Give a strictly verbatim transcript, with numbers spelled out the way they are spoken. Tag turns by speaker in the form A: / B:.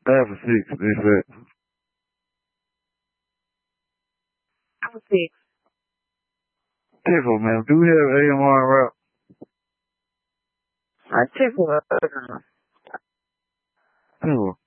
A: Half a six, in fact.
B: I'm a six.
A: Tiffle, man. Do we have A M R rap?
B: I Tiffle. Uh,
A: Tiffle.